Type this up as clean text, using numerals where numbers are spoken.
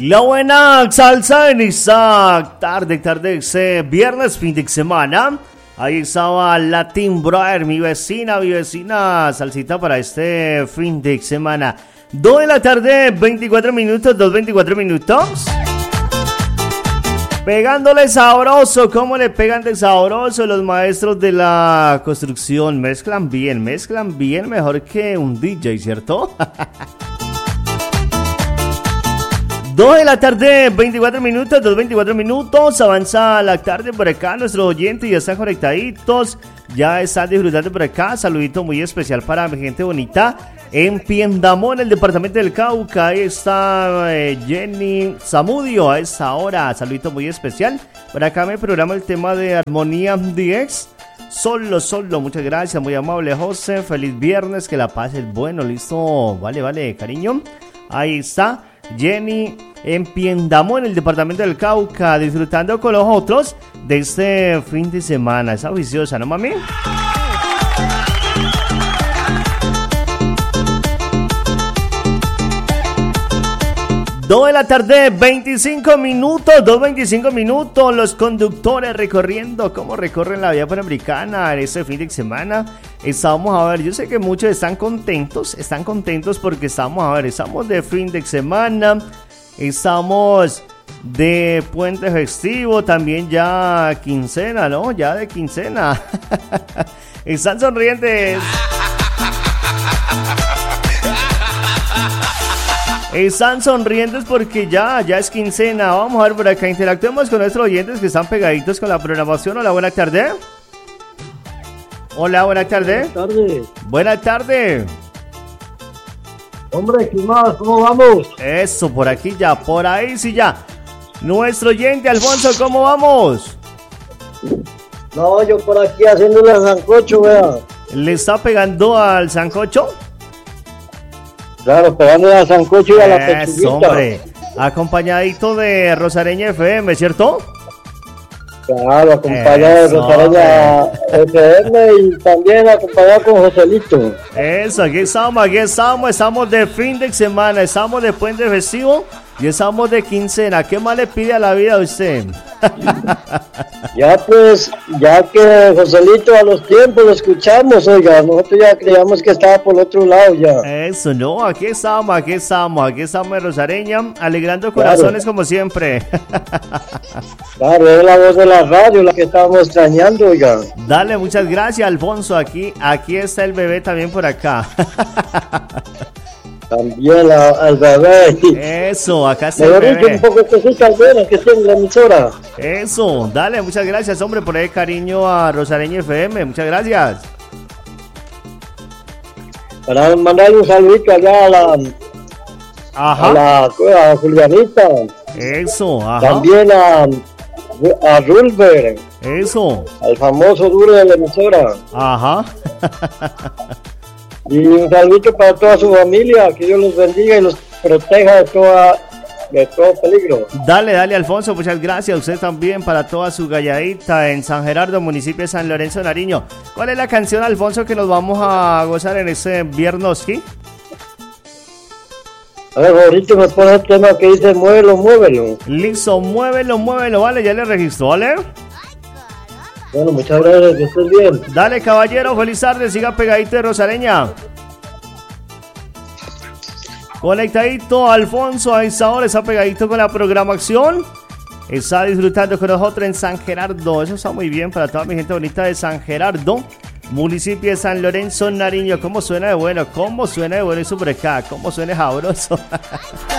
La buena salsa en esa tarde, viernes, fin de semana. Ahí estaba Latin Brother, mi vecina, salsita para este fin de semana. 2 de la tarde, 24 minutos, 2:24. Pegándole sabroso, ¿cómo le pegan de sabroso los maestros de la construcción? Mezclan bien, mejor que un DJ, ¿cierto? 2 de la tarde, 24 minutos, 2:24. Avanza la tarde por acá. Nuestros oyentes ya están conectaditos. Ya están disfrutando por acá. Saludito muy especial para mi gente bonita en Piendamón, el departamento del Cauca. Ahí está Jenny Zamudio a esta hora. Saludito muy especial. Por acá me programa el tema de Armonía DX. Solo. Muchas gracias. Muy amable, José. Feliz viernes. Que la pases bueno. Listo. Vale, cariño. Ahí está Jenny en Piendamón, en el departamento del Cauca, disfrutando con los otros de este fin de semana. Esa viciosa, ¿no, mami? Dos de la tarde, 25 minutos, 2:25. Los conductores recorriendo, cómo recorren la vía panamericana en este fin de semana. Estamos a ver, yo sé que muchos están contentos porque estamos de fin de semana, estamos de puente festivo, también ya quincena, ¿no? Ya de quincena. Están sonrientes. Están sonrientes porque ya es quincena. Vamos a ver por acá, interactuemos con nuestros oyentes que están pegaditos con la programación. Hola, buenas tardes. Hola, buenas tardes. Buenas tardes. Hombre, ¿qué más? ¿Cómo vamos? Eso, por aquí ya, por ahí sí ya. Nuestro oyente Alfonso, ¿cómo vamos? No, yo por aquí haciéndole al sancocho, vea. ¿Le está pegando al sancocho? Claro, pegándole al sancocho y a la pechuguita. Eso, hombre. Acompañadito de Rosareña FM, ¿cierto? Claro, acompañado de Rosareña FM y también acompañado con Joselito. Eso, aquí estamos de fin de semana, estamos de puente festivo y estamos de quincena. ¿Qué más le pide a la vida a usted? Ya que Joselito a los tiempos lo escuchamos, oiga, nosotros ya creíamos que estaba por el otro lado ya. Eso, no, aquí estamos en Rosareña, alegrando corazones como siempre. Claro, es la voz de la radio la que estábamos extrañando, oiga. Dale, muchas gracias, Alfonso, aquí está el bebé también por acá. También al bebé. Eso, acá está el bebé. Un poco de cositas buenas que tiene la emisora. Eso, dale, muchas gracias, hombre, por el cariño a Rosareña FM. Muchas gracias. Para mandarle un saludito allá a la Julianita. Eso, ajá. También a Rulber. Eso. Al famoso duro de la emisora. Ajá. Y un saludito para toda su familia, que Dios los bendiga y los proteja de todo peligro. Dale, Alfonso, muchas gracias. Usted también para toda su galladita en San Gerardo, municipio de San Lorenzo, Nariño. ¿Cuál es la canción, Alfonso, que nos vamos a gozar en este viernes? A ver, ahorita me pone el tema que dice muévelo. Listo, muévelo, vale, ya le registró, ¿vale? Bueno, muchas gracias, que estés bien. Dale, caballero, feliz tarde, siga pegadito de Rosareña. Conectadito, Alfonso, a esa hora está pegadito con la programación. Está disfrutando con nosotros en San Gerardo. Eso está muy bien para toda mi gente bonita de San Gerardo, municipio de San Lorenzo, Nariño. ¿Cómo suena de bueno eso por acá? ¿Cómo suena sabroso?